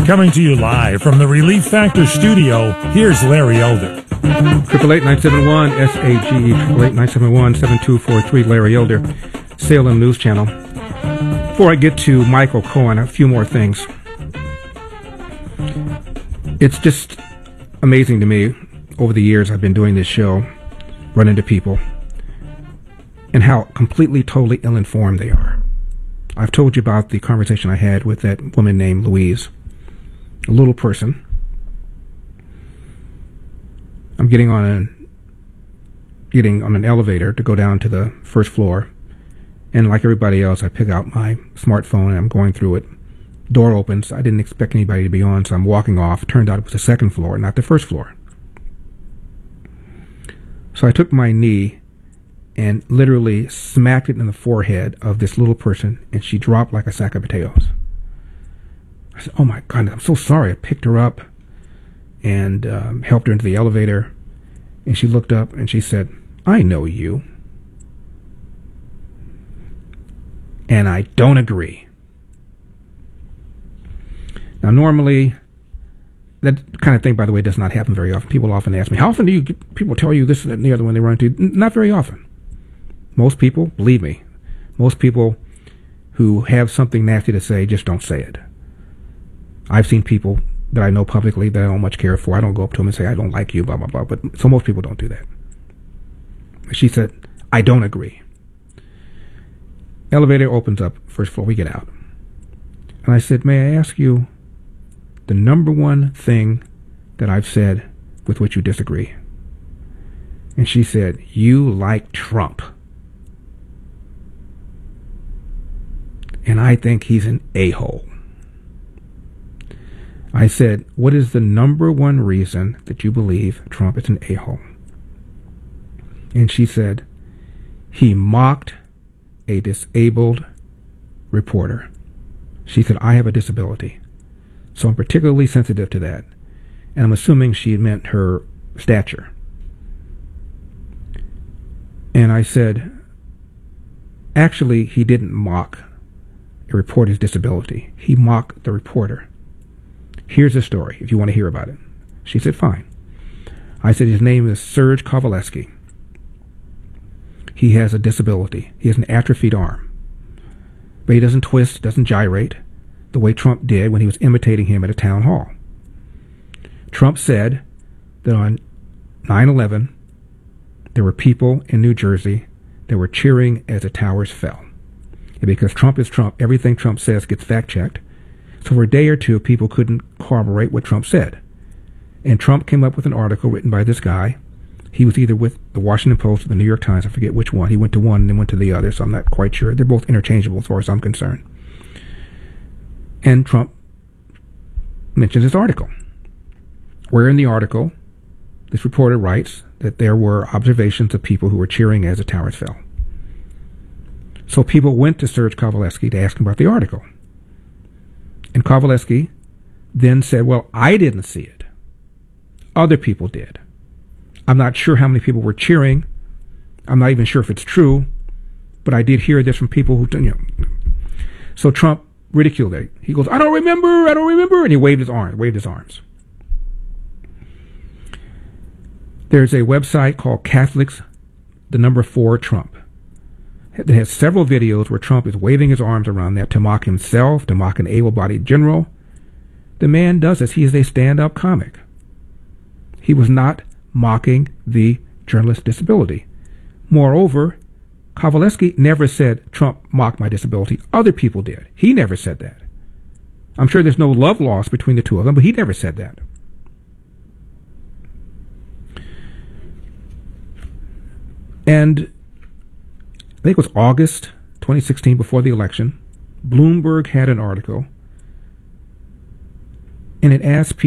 Coming to you live from the Relief Factor studio, here's Larry Elder. 888-971-SAGE, 888-971-7243, Larry Elder, Salem News Channel. Before I get to Michael Cohen, a few more things. It's just amazing to me, over the years I've been doing this show, run into people, and how completely, totally ill-informed they are. I've told you about the conversation I had with that woman named Louise, a little person. I'm getting on an elevator to go down to the first floor, and like everybody else, I pick out my smartphone and I'm going through it. Door opens. I didn't expect anybody to be on, so I'm walking off. Turned out it was the second floor, not the first floor. So I took my knee and literally smacked it in the forehead of this little person, and she dropped like a sack of potatoes. I said, "Oh my God, I'm so sorry." I picked her up and helped her into the elevator, and she looked up and she said, "I know you, and I don't agree." Now, normally, that kind of thing, by the way, does not happen very often. People often ask me, how often do people tell you this and the other when they run into you? Not very often. Most people, believe me, most people who have something nasty to say just don't say it. I've seen people that I know publicly that I don't much care for. I don't go up to them and say, "I don't like you," blah, blah, blah. But so most people don't do that. She said, "I don't agree." Elevator opens up, first floor, we get out. And I said, "May I ask you the number one thing that I've said with which you disagree?" And she said, "You like Trump. And I think he's an a-hole." I said, "What is the number one reason that you believe Trump is an a-hole?" And she said, "He mocked a disabled reporter." She said, "I have a disability, so I'm particularly sensitive to that." And I'm assuming she meant her stature. And I said, "Actually, he didn't mock a reporter's disability. He mocked the reporter. Here's the story, if you want to hear about it." She said, "Fine." I said, "His name is Serge Kovaleski. He has a disability. He has an atrophied arm. But he doesn't twist, doesn't gyrate the way Trump did when he was imitating him at a town hall. Trump said that on 9/11, there were people in New Jersey that were cheering as the towers fell. And because Trump is Trump, everything Trump says gets fact-checked. So for a day or two, people couldn't corroborate what Trump said. And Trump came up with an article written by this guy. He was either with the Washington Post or the New York Times. I forget which one. He went to one and then went to the other, so I'm not quite sure. They're both interchangeable as far as I'm concerned. And Trump mentions this article, where in the article, this reporter writes that there were observations of people who were cheering as the towers fell. So people went to Serge Kovaleski to ask him about the article. And Kovaleski then said, "Well, I didn't see it. Other people did. I'm not sure how many people were cheering. I'm not even sure if it's true, but I did hear this from people who, you know." So Trump ridiculed it. He goes, I don't remember," and he waved his arms. There's a website called Catholics, the number 4 Trump. It has several videos where Trump is waving his arms around there to mock himself, to mock an able-bodied general. The man does this. He is a stand-up comic. He was not mocking the journalist's disability. Moreover, Kovaleski never said Trump mocked my disability. Other people did. He never said that. I'm sure there's no love lost between the two of them, but he never said that. And I think it was August 2016, before the election, Bloomberg had an article, and it asked